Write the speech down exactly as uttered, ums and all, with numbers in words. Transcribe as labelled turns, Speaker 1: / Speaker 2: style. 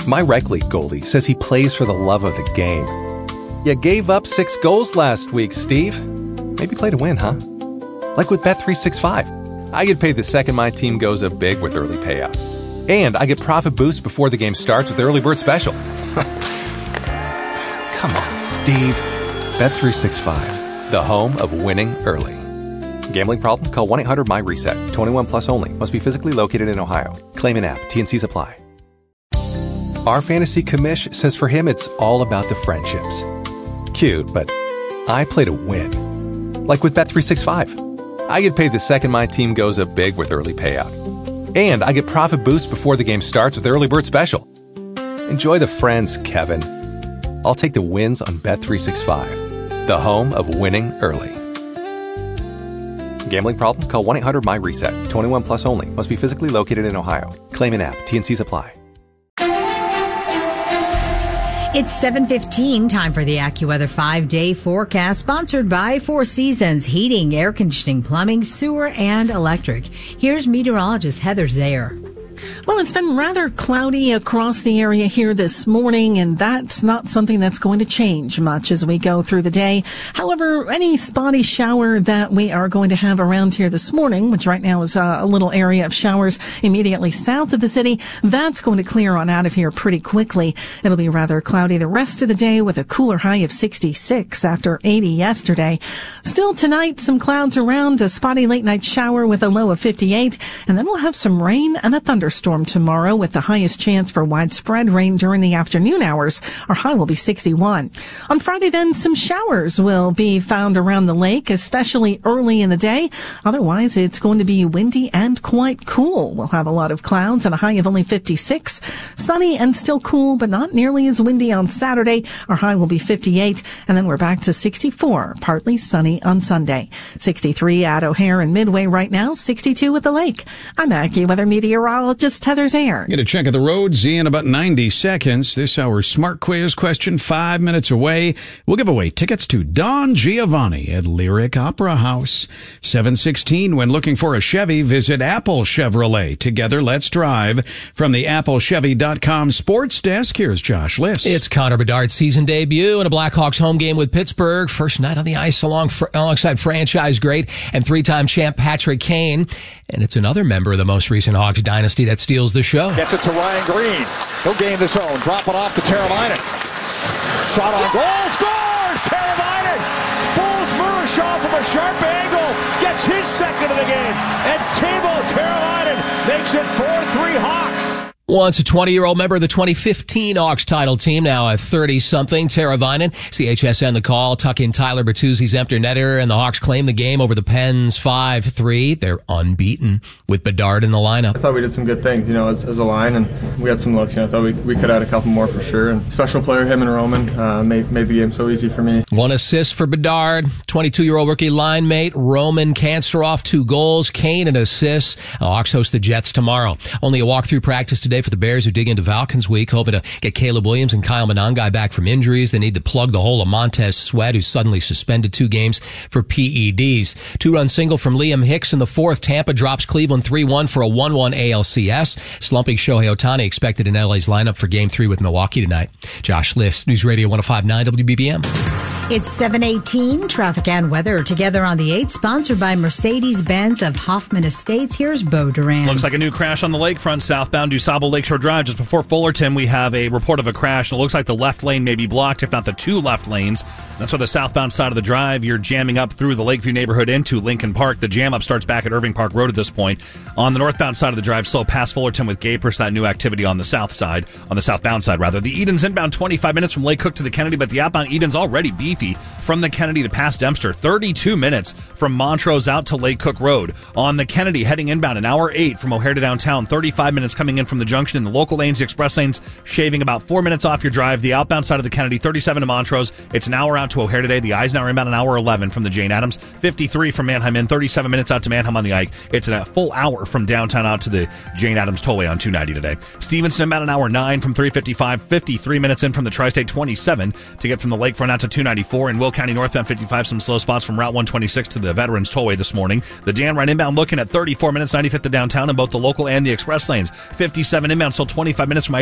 Speaker 1: My rec league goalie says he plays for the love of the game. You gave up six goals last week, Steve. Maybe play to win, huh? Like with Bet three sixty-five. I get paid the second my team goes up big with early payout. And I get profit boosts before the game starts with Early Bird Special. Come on, Steve. Bet three sixty-five, the home of winning early. Gambling problem? Call one eight hundred my reset. twenty-one plus only. Must be physically located in Ohio. Claim an app. T N Cs apply. Our fantasy commish says for him it's all about the friendships. Cute, but I play to win. Like with Bet three sixty-five. I get paid the second my team goes up big with early payout. And I get profit boosts before the game starts with Early Bird Special. Enjoy the friends, Kevin. I'll take the wins on Bet three sixty-five, the home of winning early. Gambling problem? Call one eight hundred my reset. twenty-one plus only. Must be physically located in Ohio. Claim an app. T N Cs apply.
Speaker 2: It's seven fifteen, time for the AccuWeather five-day forecast, sponsored by Four Seasons Heating, Air Conditioning, Plumbing, Sewer, and Electric. Here's meteorologist Heather Zayer.
Speaker 3: Well, it's been rather cloudy across the area here this morning, and that's not something that's going to change much as we go through the day. However, any spotty shower that we are going to have around here this morning, which right now is a little area of showers immediately south of the city, that's going to clear on out of here pretty quickly. It'll be rather cloudy the rest of the day with a cooler high of sixty-six after eighty yesterday. Still tonight, some clouds around, a spotty late night shower with a low of fifty-eight, and then we'll have some rain and a thunderstorm. Storm tomorrow with the highest chance for widespread rain during the afternoon hours. Our high will be sixty-one. On Friday then, some showers will be found around the lake, especially early in the day. Otherwise, it's going to be windy and quite cool. We'll have a lot of clouds and a high of only fifty-six. Sunny and still cool, but not nearly as windy on Saturday. Our high will be fifty-eight, and then we're back to sixty-four, partly sunny on Sunday. sixty-three at O'Hare and Midway right now, sixty-two at the lake. I'm AccuWeather meteorologist Heather Zayer.
Speaker 4: Get a check of the roads in about ninety seconds. This hour's Smart Quiz question, five minutes away. We'll give away tickets to Don Giovanni at Lyric Opera House. seven sixteen, when looking for a Chevy, visit Apple Chevrolet. Together, let's drive. From the Apple Chevy dot com sports desk, here's Josh Liss.
Speaker 5: It's Connor Bedard's season debut in a Blackhawks home game with Pittsburgh. First night on the ice along, alongside franchise great and three-time champ Patrick Kane. And it's another member of the most recent Hawks dynasty that steals the show.
Speaker 6: Gets it to Ryan Green. He'll gain the zone. Drop it off to Teravainen. Shot on goal. Scores! Teravainen! Fools Murashaw from a sharp angle. Gets his second of the game. And Teuvo Teravainen makes it four three Hawks.
Speaker 5: Once a twenty-year-old member of the twenty fifteen Hawks title team, now a thirty-something, Teravainen. C H S N The Call, tuck in Tyler Bertuzzi's empty netter, and the Hawks claim the game over the Pens five three. They're unbeaten with Bedard in the lineup.
Speaker 7: I thought we did some good things, you know, as, as a line, and we had some looks. You know, I thought we, we could add a couple more for sure. And special player, him and Roman, uh, made, made the game so easy for me.
Speaker 5: One assist for Bedard. twenty-two-year-old rookie line mate Roman Kansterov, two goals. Kane, an assist. The Hawks host the Jets tomorrow. Only a walkthrough practice today for the Bears, who dig into Falcons week, hoping to get Caleb Williams and Kyle Monangai back from injuries. They need to plug the hole of Montez Sweat, who's suddenly suspended two games for P E Ds. Two-run single from Liam Hicks in the fourth. Tampa drops Cleveland three one for a one one A L C S. Slumping Shohei Ohtani expected in L A's lineup for Game three with Milwaukee tonight. Josh Liss, News Radio one oh five point nine W B B M.
Speaker 2: It's seven eighteen, traffic and weather together on the eighth, sponsored by Mercedes-Benz of Hoffman Estates. Here's Bo Duran.
Speaker 8: Looks like a new crash on the lakefront southbound DuSable Lakeshore Drive. Just before Fullerton, we have a report of a crash. It looks like the left lane may be blocked, if not the two left lanes. That's why the southbound side of the drive, you're jamming up through the Lakeview neighborhood into Lincoln Park. The jam up starts back at Irving Park Road at this point. On the northbound side of the drive, slow past Fullerton with Gapers, that new activity on the south side, on the southbound side rather. The Eden's inbound twenty-five minutes from Lake Cook to the Kennedy, but the outbound Eden's already beefy from the Kennedy to past Dempster. thirty-two minutes from Montrose out to Lake Cook Road. On the Kennedy, heading inbound, an hour eight from O'Hare to downtown. thirty-five minutes coming in from the junction in the local lanes. The express lanes shaving about four minutes off your drive. The outbound side of the Kennedy, thirty-seven to Montrose. It's an hour out to O'Hare today. The Eisenhower inbound, an hour eleven from the Jane Addams. fifty-three from Manheim in. thirty-seven minutes out to Manheim on the Ike. It's a full hour from downtown out to the Jane Addams tollway on two ninety today. Stevenson inbound, an hour nine from three fifty-five. fifty-three minutes in from the Tri-State. twenty-seven to get from the lakefront out to two ninety-four. In Will County northbound fifty-five, some slow spots from Route one twenty-six to the Veterans Tollway this morning. The Dan Ryan inbound looking at thirty-four minutes, ninety-fifth to downtown in both the local and the express lanes. fifty-seven inbound, still twenty-five minutes from